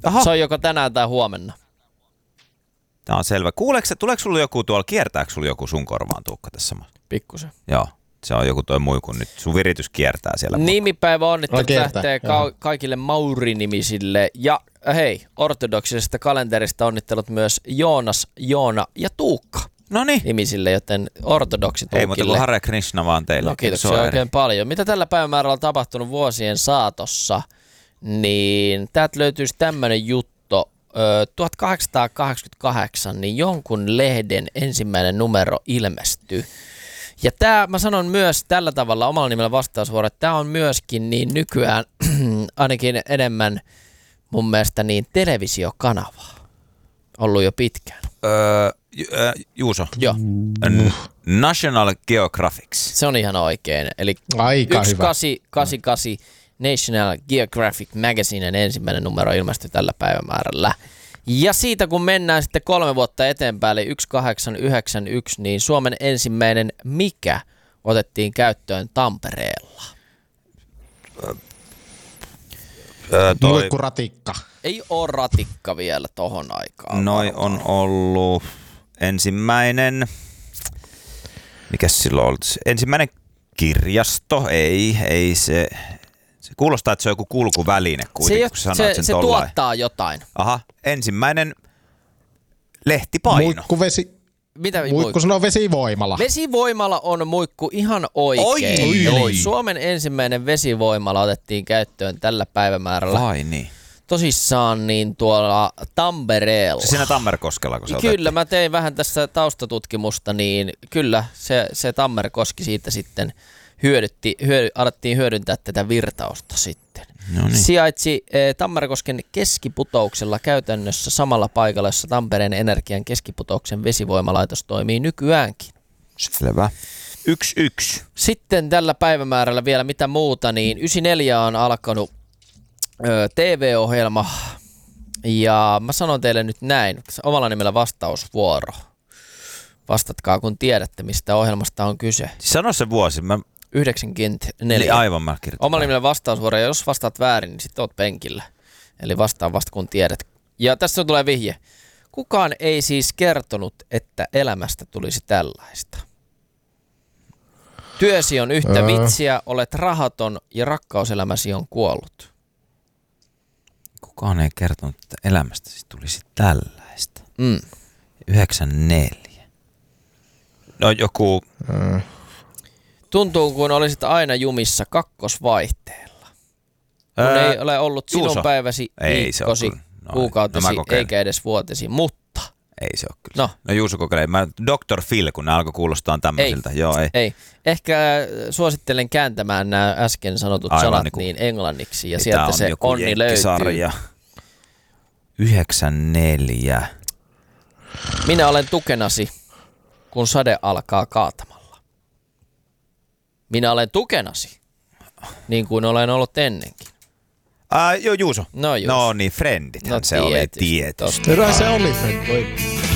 Se on joko tänään tai huomenna. Tämä on selvä. Tuleeko sulla joku tuolla, kiertääkö sulla joku sun korvaan, Tuukka, tässä maassa? Pikkusen. Joo, se on joku toi muiku nyt. Sun viritys kiertää siellä. Nimipäivä onnittelut lähtee kaikille Mauri-nimisille. Ja hei, ortodoksisesta kalenterista onnittelut myös Joonas, Joona ja Tuukka. Noniin. Nimisille, joten ortodoksi Tuukille. Ei muuta kuin Hare Krishna vaan teille. No kiitoksia oikein paljon. Mitä tällä päivämäärällä on tapahtunut vuosien saatossa, niin täältä löytyisi tämmöinen juttu. 1888 niin jonkun lehden ensimmäinen numero ilmestyi. Ja tämä, mä sanon myös tällä tavalla omalla nimellä vastausvuoro, että tämä on myöskin niin nykyään ainakin enemmän mun mielestä niin televisiokanavaa ollut jo pitkään. Juuso. Joo. National Geographic. Se on ihan oikein. Eli aika 1888 National Geographic Magazinen ensimmäinen numero ilmestyi tällä päivämäärällä. Ja siitä kun mennään sitten 3 vuotta eteenpäin, eli 1891, niin Suomen ensimmäinen mikä otettiin käyttöön Tampereella? Muikkuratikka. Ei ole ratikka vielä tohon aikaan. Noi on ollut ensimmäinen, mikäs silloin oli? Ensimmäinen kirjasto, ei se kuulostaa, että se on joku kulkuväline kuitenkin, kun sanoit sen se tuottaa jotain. Aha, ensimmäinen lehtipaino. Muikkuvesi. Mitä muikku sanoo vesivoimala. Vesivoimala on muikku ihan oikein. Eli Suomen ensimmäinen vesivoimala otettiin käyttöön tällä päivämäärällä. Vai niin. Tosissaan niin tuolla Tampereella. Se siinä Tammerkoskella, kun se Kyllä, otettiin. mä tein vähän tässä taustatutkimusta, niin kyllä se Tammerkoski siitä sitten alettiin hyödyntää tätä virtausta sitten. Noniin. Sijaitsi Tammerkosken keskiputouksella käytännössä samalla paikalla, jossa Tampereen Energian keskiputouksen vesivoimalaitos toimii nykyäänkin. Selvä. 1-1. Sitten tällä päivämäärällä vielä mitä muuta, niin 94 on alkanut TV-ohjelma, ja mä sanon teille nyt näin, omalla nimellä vastausvuoro. Vastatkaa, kun tiedätte, mistä ohjelmasta on kyse. Sano se vuosi. 94. Niin aivan mä kirjoitan. Omalla nimellä vastausvuoro, ja jos vastaat väärin, niin sitten oot penkillä. Eli vastaa vasta, kun tiedät. Ja tässä tulee vihje. Kukaan ei siis kertonut, että elämästä tulisi tällaista. Työsi on yhtä vitsiä, olet rahaton ja rakkauselämäsi on kuollut. Kukaan ei kertonut, että elämästä siis tulisi tällaista. 94. No joku... Tuntuu, kun olisit aina jumissa kakkosvaihteella. Kun ei ole ollut sinun Juuso. päiväsi, viikkosi, kuukautesi, eikä edes vuotesi, mutta... Ei se ole kyllä. No Juuso kokeilee. Dr. Phil, kun ne alkoi kuulostaa tämmöisiltä. Ei. Ehkä suosittelen kääntämään nämä äsken sanotut sanat niin englanniksi, ja sieltä se onni löytyy. 94. Minä olen tukenasi, kun sade alkaa kaatamalla. Minä olen tukenasi, niin kuin olen ollut ennenkin. Joo, Juuso. No niin, Friendithän se oli tietysti. Kyllä se oli Friend.